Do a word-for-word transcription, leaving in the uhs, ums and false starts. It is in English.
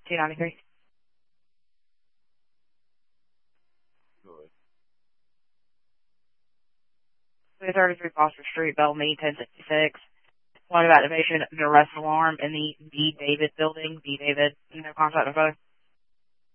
two ninety-three. two thirty-three Foster Street, Bellmead, ten sixty-six. Point of activation, an arrest alarm in the B. David building. B. David, no contact info.